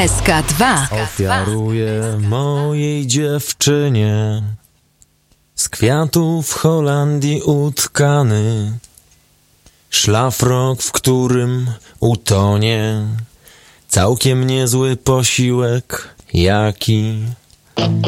SK2 Ofiaruję mojej dziewczynie z kwiatów w Holandii utkany szlafrok, w którym utonie całkiem niezły posiłek, jaki